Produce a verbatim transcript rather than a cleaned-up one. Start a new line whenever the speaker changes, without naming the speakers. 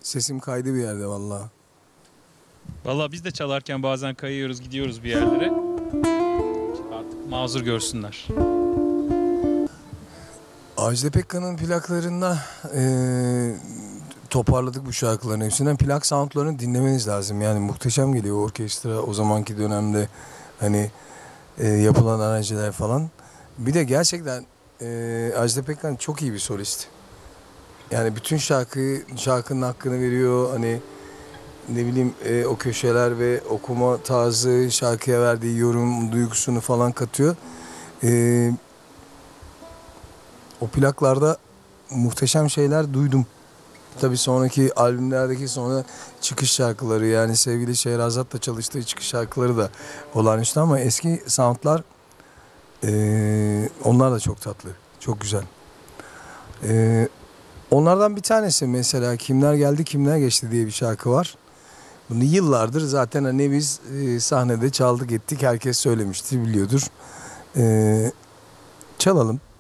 Sesim kaydı bir yerde vallahi.
Valla biz de çalarken bazen kayıyoruz, gidiyoruz bir yerlere. Artık mazur görsünler.
Ajda Pekkan'ın plaklarında eee, toparladık bu şarkıların hepsinden. Plak soundlarını dinlemeniz lazım. Yani muhteşem geliyor orkestra o zamanki dönemde hani eee, yapılan aranjeler falan. Bir de gerçekten eee Ajda Pekkan çok iyi bir solist. Yani bütün şarkıyı şarkının hakkını veriyor. Hani ne bileyim eee, o köşeler ve okuma tarzı şarkıya verdiği yorum duygusunu falan katıyor. Eee, O plaklarda muhteşem şeyler duydum. Tabii sonraki albümlerdeki sonra çıkış şarkıları yani sevgili Şehrazat'la çalıştığı çıkış şarkıları da olağanüstü ama eski soundlar eee, onlar da çok tatlı, çok güzel. Eee, Onlardan bir tanesi mesela Kimler Geldi Kimler Geçti diye bir şarkı var. Bunu yıllardır zaten hani biz eee, sahnede çaldık ettik herkes söylemiştir biliyordur. Eee, Çalalım.